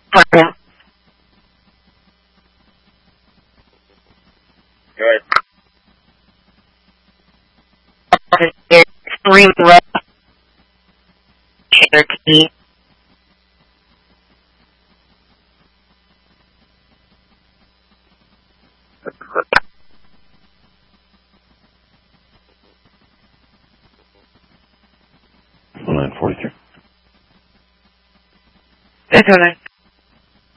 Yeah. Good. It's extremely rough. Cherokee. Line 43. That's all right.